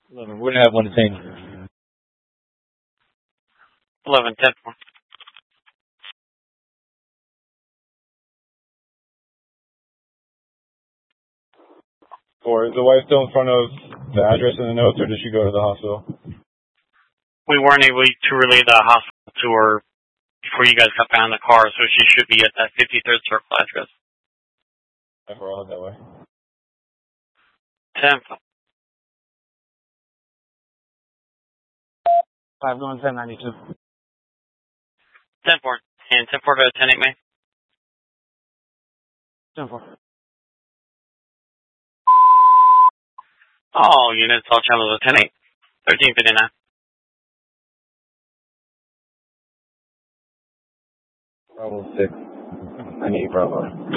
11. We're going to have one detained. 11, 10 4. Is the wife still in front of the address in the notes, or did she go to the hospital? We weren't able to relay the hospital to her before you guys got found in the car, so she should be at that 53rd Circle address. We're all that way. 10 5 going 1092. 10 4. And 10 4 to 10 8, May. 10 4. All units, all channels of 10 8. 1359. Bravo 6. I need Bravo.